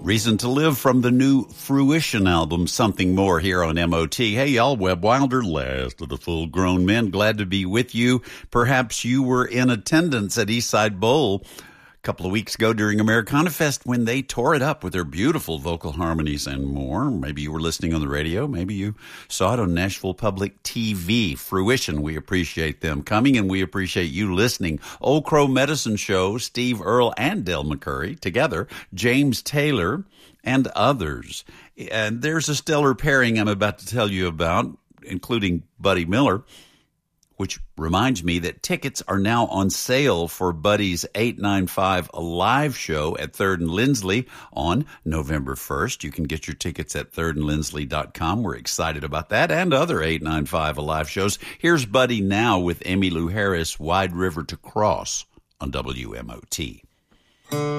Reason to Live from the new Fruition album, Something More, here on MOT. Hey, y'all, Webb Wilder, last of the full-grown men. Glad to be with you. Perhaps you were in attendance at Eastside Bowl a couple of weeks ago during Americana Fest when they tore it up with their beautiful vocal harmonies and more. Maybe you were listening on the radio. Maybe you saw it on Nashville Public TV. Fruition, we appreciate them coming, and we appreciate you listening. Old Crow Medicine Show, Steve Earle and Del McCurry together, James Taylor, and others. And there's a stellar pairing I'm about to tell you about, including Buddy Miller, which reminds me that tickets are now on sale for Buddy's 895 live show at 3rd and Lindsley on November 1st. You can get your tickets at thirdandlindsley.com. We're excited about that and other 895 live shows. Here's Buddy now with Emmylou Harris, Wide River to Cross on WMOT.